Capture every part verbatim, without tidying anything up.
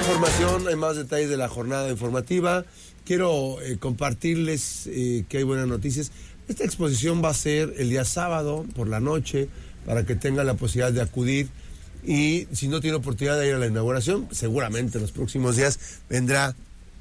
información, hay más detalles de la jornada informativa. Quiero eh, compartirles eh, que hay buenas noticias. Esta exposición va a ser el día sábado por la noche para que tengan la posibilidad de acudir, y si no tiene oportunidad de ir a la inauguración, seguramente en los próximos días vendrá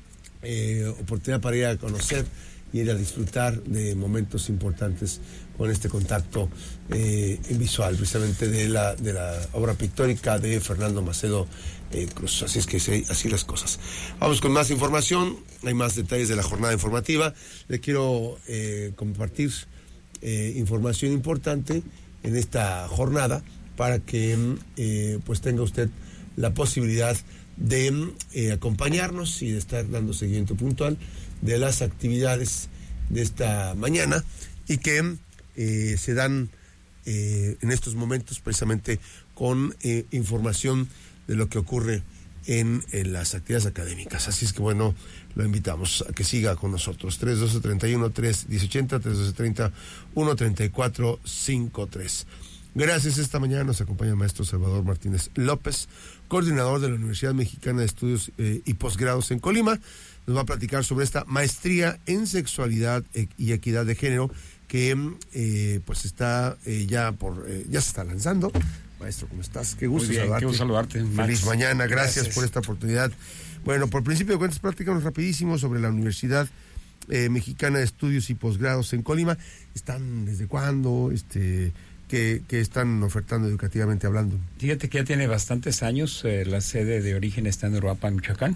eh, oportunidad para ir a conocer y ir a disfrutar de momentos importantes con este contacto eh, visual, precisamente de la, de la obra pictórica de Fernando Macedo eh, Cruz. Así es que sí, así las cosas. Vamos con más información, hay más detalles de la jornada informativa. Le quiero eh, compartir eh, información importante en esta jornada para que eh, pues tenga usted la posibilidad de eh, acompañarnos y de estar dando seguimiento puntual de las actividades de esta mañana, y que eh, se dan eh, en estos momentos precisamente con eh, información de lo que ocurre en, en las actividades académicas. Así es que bueno, lo invitamos a que siga con nosotros. tres doce treinta y uno, tres diez ochenta, tres doce treinta, uno treinta y cuatro cincuenta y tres. Gracias. Esta mañana nos acompaña el maestro Salvador Martínez López, coordinador de la Universidad Mexicana de Estudios eh, y Posgrados en Colima. Nos va a platicar sobre esta maestría en sexualidad y equidad de género que eh, pues está eh, ya por eh, ya se está lanzando. Maestro, ¿cómo estás? Qué gusto Muy bien, saludarte. qué gusto saludarte, Feliz Max. mañana, gracias, Gracias por esta oportunidad. Bueno, por principio de cuentas, platícanos rapidísimo sobre la Universidad eh, Mexicana de Estudios y Posgrados en Colima. ¿Están desde cuándo? Este, ¿qué, qué están ofertando educativamente hablando? Fíjate que ya tiene bastantes años, eh, la sede de origen está en Uruapan, Michoacán.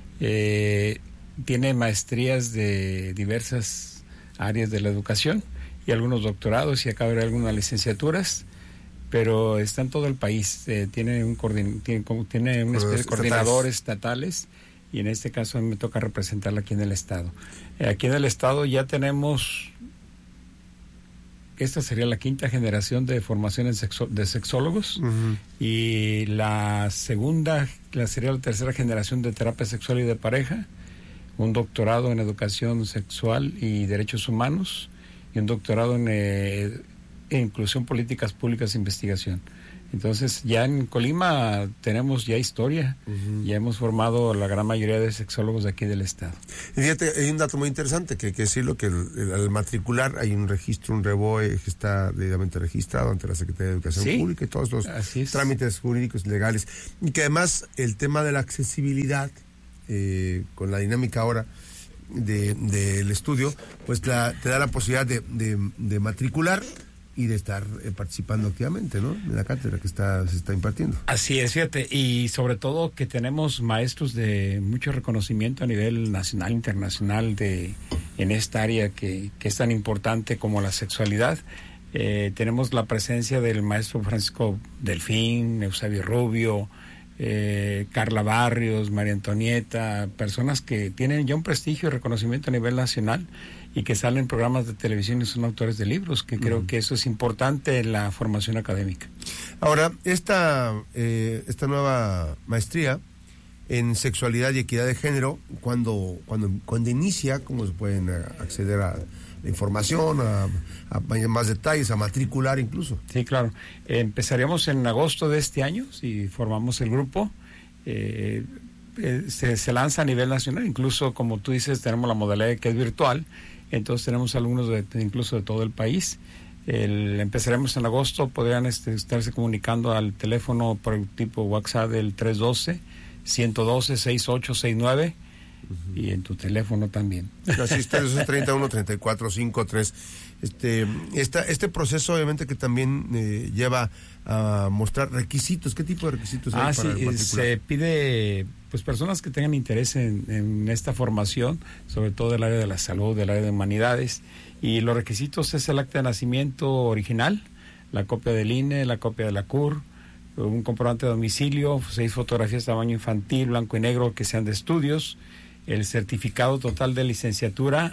Eh, tiene maestrías de diversas áreas de la educación y algunos doctorados, y acá habrá algunas licenciaturas, pero está en todo el país. Eh, tiene un coordin- tiene, como, tiene una especie de coordinadores estatales, y en este caso a mí me toca representarla aquí en el estado. Eh, aquí en el estado ya tenemos, esta sería la quinta generación de formación en sexo, de sexólogos, uh-huh. y la segunda, la sería la tercera generación de terapia sexual y de pareja, un doctorado en educación sexual y derechos humanos, y un doctorado en, eh, en inclusión, políticas públicas e investigación. Entonces ya en Colima tenemos ya historia, uh-huh. ya hemos formado la gran mayoría de sexólogos de aquí del estado. Y fíjate, hay un dato muy interesante que hay que decirlo, que el, al matricular hay un registro, un REBOE que está debidamente registrado ante la Secretaría de Educación ¿Sí? Pública y todos los trámites jurídicos y legales, y que además el tema de la accesibilidad eh, con la dinámica ahora de, del estudio, pues la, te da la posibilidad de, de, de matricular y de estar eh, participando activamente, ¿no?, en la cátedra que está se está impartiendo. Así es, fíjate, y sobre todo que tenemos maestros de mucho reconocimiento a nivel nacional, internacional, de en esta área que, que es tan importante como la sexualidad. Eh, tenemos la presencia del maestro Francisco Delfín, Eusebio Rubio, eh, Carla Barrios, María Antonieta, personas que tienen ya un prestigio y reconocimiento a nivel nacional y que salen en programas de televisión y son autores de libros, que creo uh-huh. que eso es importante en la formación académica. Ahora, esta, eh, esta nueva maestría en sexualidad y equidad de género, cuando, cuando, cuando inicia, ¿cómo se pueden acceder a la información, a, a más detalles, a matricular incluso? Sí, claro. Eh, empezaríamos en agosto de este año, si formamos el grupo. Eh, eh, se, se lanza a nivel nacional, incluso como tú dices, tenemos la modalidad que es virtual, entonces tenemos alumnos de, incluso de todo el país. El, empezaremos en agosto, podrían este, estarse comunicando al teléfono por el tipo WhatsApp del tres uno dos, uno uno dos, seis ocho seis nueve. Uh-huh. Y en tu teléfono también. Así es, tres doce treinta y uno treinta y cuatro cincuenta y tres. Este, esta, este proceso obviamente que también eh, lleva a mostrar requisitos. ¿Qué tipo de requisitos ah, hay sí, para el matricular? Se pide pues personas que tengan interés en, en esta formación, sobre todo del área de la salud, del área de humanidades, y los requisitos es el acta de nacimiento original, la copia del I N E, la copia de la C U R, un comprobante de domicilio, seis fotografías de tamaño infantil, blanco y negro que sean de estudios, el certificado total de licenciatura,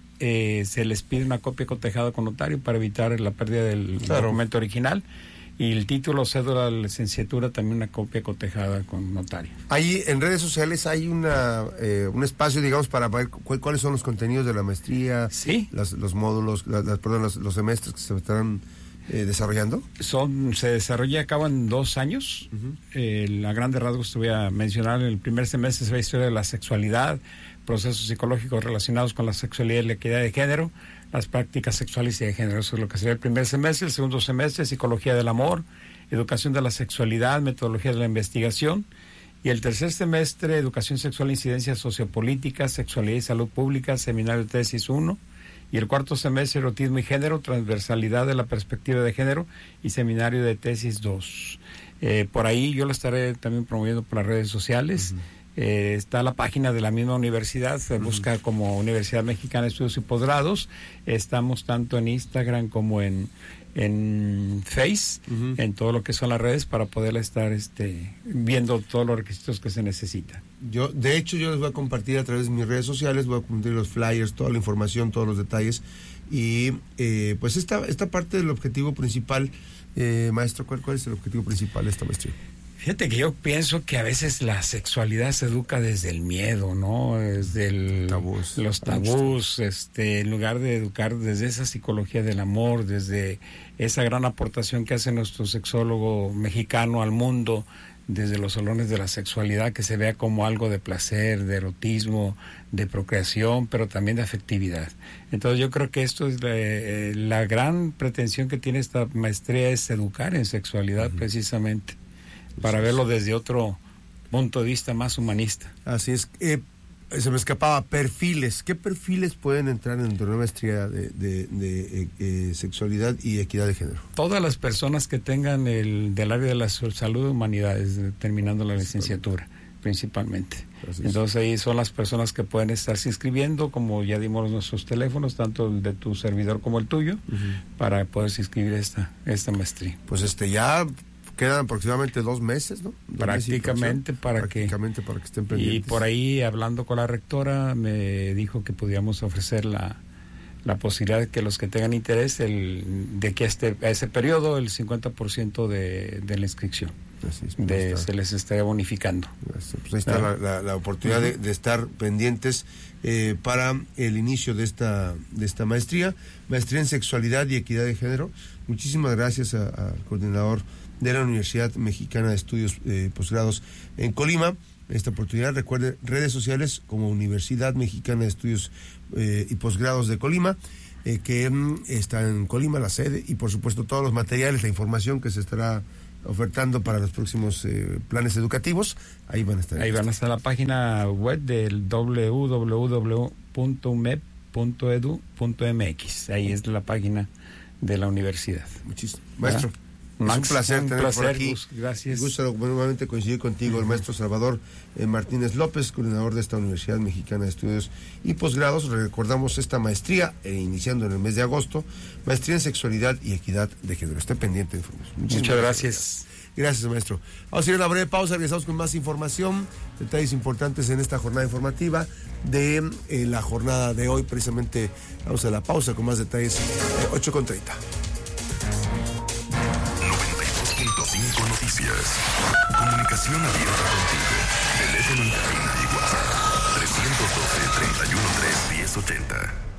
eh, se les pide una copia cotejada con notario para evitar la pérdida del claro. documento original, y el título, cédula de licenciatura, también una copia cotejada con notario. Ahí en redes sociales hay una eh, un espacio, digamos, para ver cu- cuáles son los contenidos de la maestría, sí, las, los módulos, las, las, perdón, los, los semestres que se estarán eh, desarrollando? Son, se desarrolla a cabo en dos años. Uh-huh. eh, a grandes rasgos te voy a mencionar. En el primer semestre se ve historia de la sexualidad, procesos psicológicos relacionados con la sexualidad y la equidad de género, las prácticas sexuales y de género. Eso es lo que sería el primer semestre. El segundo semestre, psicología del amor, educación de la sexualidad, metodología de la investigación. Y el tercer semestre, educación sexual, incidencias sociopolíticas, sexualidad y salud pública, seminario de tesis uno. Y el cuarto semestre, erotismo y género, transversalidad de la perspectiva de género y seminario de tesis dos. Eh, por ahí yo lo estaré también promoviendo por las redes sociales. Uh-huh. Eh, está la página de la misma universidad, se uh-huh. busca como Universidad Mexicana de Estudios y Posgrados. Estamos tanto en Instagram como en, en Face, uh-huh. en todo lo que son las redes, para poder estar este, viendo todos los requisitos que se necesitan. Yo, de hecho, yo les voy a compartir a través de mis redes sociales, voy a compartir los flyers, toda la información, todos los detalles. Y eh, pues esta, esta parte del objetivo principal, eh, maestro, ¿cuál, ¿cuál es el objetivo principal de esta maestría? Fíjate que yo pienso que a veces la sexualidad se educa desde el miedo, ¿no? Desde el, tabús. los tabús, este, en lugar de educar desde esa psicología del amor, desde esa gran aportación que hace nuestro sexólogo mexicano al mundo, desde los salones de la sexualidad, que se vea como algo de placer, de erotismo, de procreación, pero también de afectividad. Entonces yo creo que esto es la, eh, la gran pretensión que tiene esta maestría, es educar en sexualidad, uh-huh. precisamente, para sí, verlo desde otro punto de vista más humanista. Así es. Eh, se me escapaba, perfiles. ¿Qué perfiles pueden entrar en una maestría de, de, de eh, eh, sexualidad y equidad de género? Todas las personas que tengan el del área de la salud y humanidades, terminando la licenciatura, principalmente. Gracias. Entonces ahí son las personas que pueden estarse inscribiendo, como ya dimos nuestros teléfonos, tanto el de tu servidor como el tuyo, uh-huh. para poderse inscribir esta, esta maestría. Pues este ya... quedan aproximadamente dos meses, ¿no? Dos prácticamente meses para prácticamente que para que estén pendientes. Y por ahí, hablando con la rectora, me dijo que podíamos ofrecer la, la posibilidad de que los que tengan interés, el, de que este, a ese periodo, el cincuenta por ciento de, de la inscripción. Así es, de, se les estaría bonificando. Gracias. Pues ahí está la, la, la oportunidad uh-huh. de, de estar pendientes eh, para el inicio de esta de esta maestría, maestría en sexualidad y equidad de género. Muchísimas gracias al coordinador de la Universidad Mexicana de Estudios eh, Posgrados en Colima. Esta oportunidad, recuerde, redes sociales como Universidad Mexicana de Estudios eh, y Posgrados de Colima, eh, que mm, está en Colima, la sede, y por supuesto todos los materiales, la información que se estará ofertando para los próximos eh, planes educativos, ahí van a estar. Ahí van a estar la página web del doble u doble u doble u punto u m e p punto e d u punto m x. Ahí es la página de la universidad. Muchísimo. Maestro. ¿verdad? Es Max, un placer un tener placer, por aquí. Gus, gracias. Gusto nuevamente coincidir contigo, uh-huh. el maestro Salvador eh, Martínez López, coordinador de esta Universidad Mexicana de Estudios y Posgrados. Recordamos esta maestría, eh, iniciando en el mes de agosto, maestría en sexualidad y equidad de género. Esté pendiente de información. Muchas gracias. Gracias, maestro. Vamos a ir a una breve pausa, regresamos con más información, detalles importantes en esta jornada informativa de eh, la jornada de hoy. Precisamente vamos a la pausa con más detalles, eh, ocho con treinta. Cinco Noticias. Comunicación abierta contigo. Teléfono en cabina y WhatsApp. tres uno dos, tres uno tres, uno cero ocho cero.